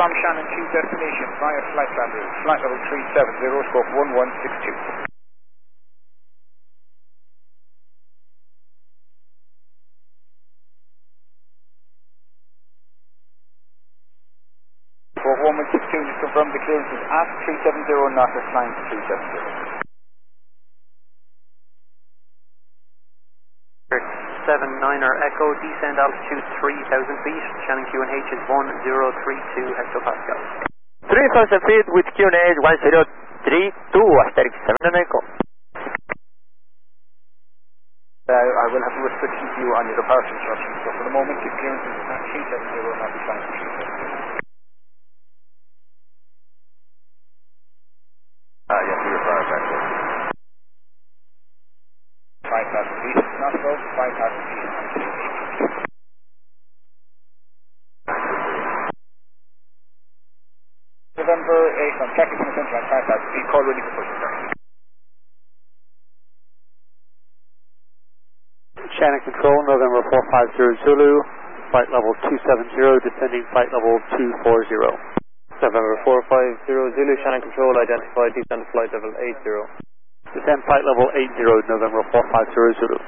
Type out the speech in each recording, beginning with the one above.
from Shannon to destination via flight level 370, stroke 1162. For 1162, just confirm the clearance is at 370, not at flying to 370. 79er Echo, descend altitude 3,000 feet, Shannon QNH is 1032 hectopascals. 3,000 feet with QNH 1032, asterisk 7 Echo. I will have a restriction to you on your departure instructions, so for the moment your clearance is at 370, not at flying to 370. Yes, we require back there. 5,000 feet, not above 5,000 feet. November 8th, I'm checking from the center at 5,000 feet, call ready for pushing, sir. Shannon Control, November 450 Zulu, flight level 270, descending flight level 240. November 450 Zulu, Shannon Control, identified, descend flight level 80. Descend flight level 80, November 450 Zulu.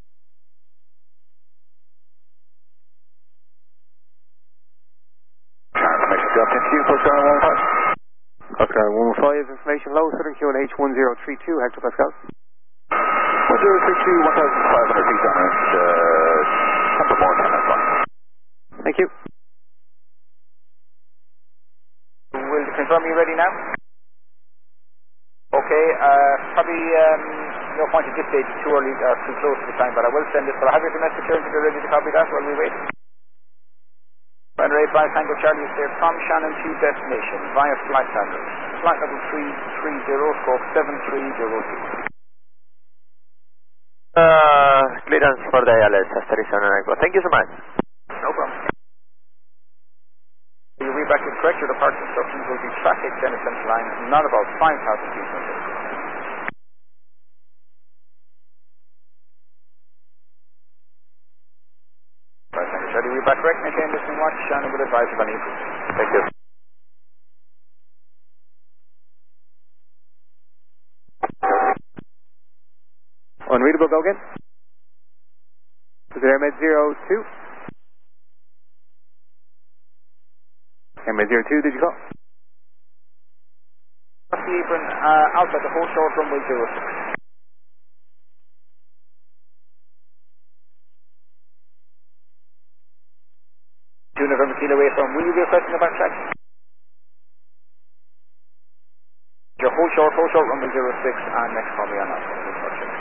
Oscar 115, information low, Southern QNH 1032 hectopascals. 1032, 1,500 feet on it, number more than that one. Thank you. Will confirm you ready now? Okay, probably no point at this stage, it's too early, too close to the time, but I will send it. So I have your domestic clearance if you're ready to copy that while we wait. Runway 85 Tango Charlie is there from Shannon to destination via flight level 330, stroke 7302. Clearance for the ILS, asterisk 7 Echo. Thank you so much. No problem. Your read back is correct. Your departure instructions will be traffic Dennis Central Line, not about 5,000 feet from here. Right, thank you, Charlie. Read back correct. Maintain listening watch. Shannon will advise of any improvements. Thank you. Unreadable, go again. Is it Airmed 02? Airmed 02, did you call? The apron, outside the whole short runway 06. November Kilo away from, will you be requesting a backtrack? Your whole short runway 06 and next call me on that.